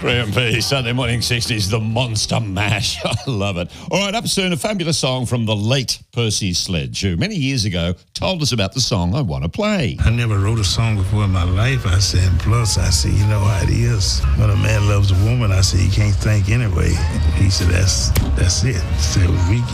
Graham P, Sunday Morning 60s, The Monster Mash. I love it. All right, up soon, a fabulous song from the late Percy Sledge, who many years ago told us about the song I Want to Play. I never wrote a song before in my life, I said, and plus, I said, you know how it is. When a man loves a woman, I said, you can't think anyway. He said, that's it. So we